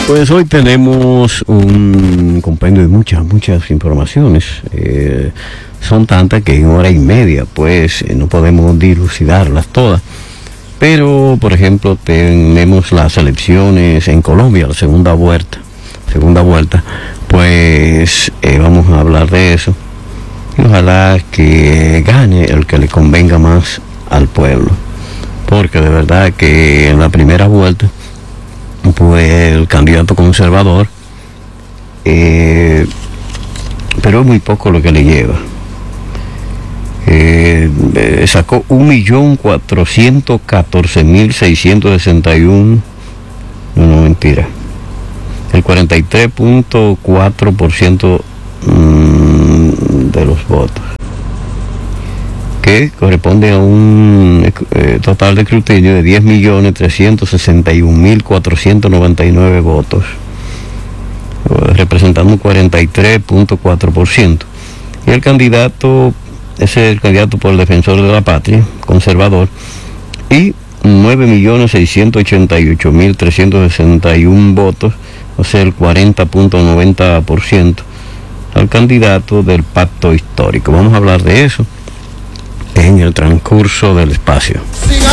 Pues hoy tenemos un compendio de muchas informaciones. Son tantas que en hora y media pues no podemos dilucidarlas todas. Pero, por ejemplo, tenemos las elecciones en Colombia, la segunda vuelta. Pues vamos a hablar de eso. Y ojalá que gane el que le convenga más al pueblo. Porque de verdad que en la primera vuelta pues el candidato conservador, pero es muy poco lo que le lleva. Sacó 1.414.661, no, mentira, el 43.4% de los votos, que corresponde a un total de escrutinio de 10.361.499 votos, representando un 43.4%. Y el candidato es el candidato por el Defensor de la Patria, conservador, y 9.688.361 votos, o sea, el 40.90%, al candidato del Pacto Histórico. Vamos a hablar de eso en el transcurso del espacio.